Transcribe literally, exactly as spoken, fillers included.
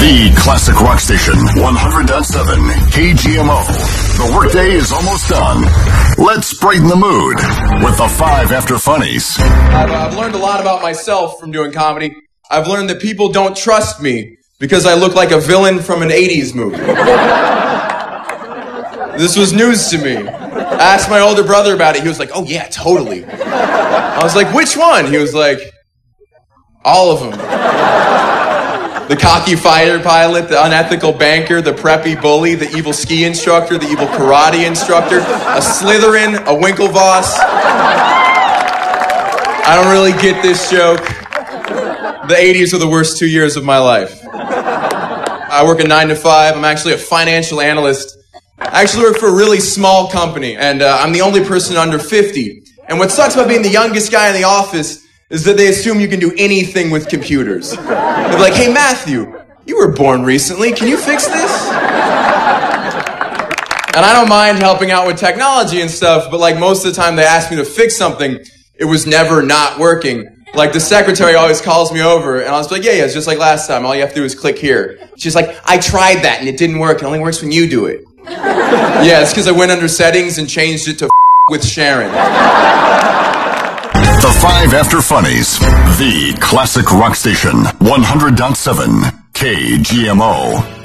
The classic rock station, one hundred point seven K G M O. The workday is almost done. Let's brighten the mood with the five after funnies. I've, I've learned a lot about myself from doing comedy. I've learned that people don't trust me because I look like a villain from an eighties movie. This was news to me. I asked my older brother about it. He was like, oh yeah, totally. I was like, which one? He was like, all of them. The cocky fighter pilot, the unethical banker, the preppy bully, the evil ski instructor, the evil karate instructor, a Slytherin, a Winklevoss. I don't really get this joke. The eighties were the worst two years of my life. I work a nine to five. I'm actually a financial analyst. I actually work for a really small company, and uh, I'm the only person under fifty. And what sucks about being the youngest guy in the office is that they assume you can do anything with computers. They're like, hey, Matthew, you were born recently. Can you fix this? And I don't mind helping out with technology and stuff, but like most of the time they ask me to fix something, it was never not working. Like the secretary always calls me over, and I was like, yeah, yeah, it's just like last time. All you have to do is click here. She's like, I tried that, and it didn't work. It only works when you do it. Yeah, it's because I went under settings and changed it to f*** with Sharon. The five after funnies. The classic rock station, one hundred point seven K G M O.